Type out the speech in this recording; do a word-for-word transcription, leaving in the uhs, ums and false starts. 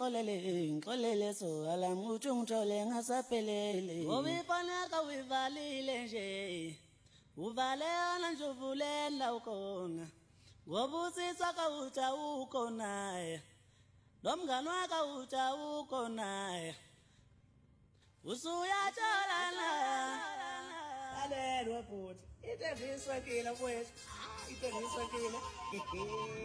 ngixolele ngixolele so alami uthi ungithole ngasaphelele ngoba ifaneka uyivalile nje uvalena nje uvulela ukhona ngoba usisa kawuthi awukhona nomngani wakhe uthi awukhona usuyatholana alelo futhi into engiswekile mfowethu into engiswekile